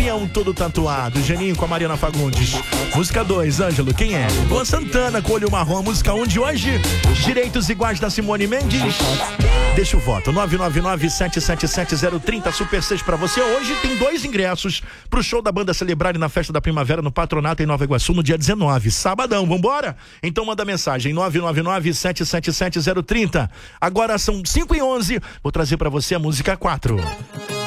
é um todo tatuado? Geninho com a Mariana Fagundes. Música 2, Ângelo, quem é? Luan Santana com Olho Marrom. Música 1 de hoje, Direitos Iguais da Simone Mendes. Deixa o voto, 999-777-030, Super 6 pra você. Hoje tem 2 ingressos pro show da banda Celebrare na Festa da Primavera no Patronato em Nova Iguaçu no dia 19, sabadão, vambora? Então manda mensagem, 999-777-030. Agora são 5h11, vou trazer pra você a música 4.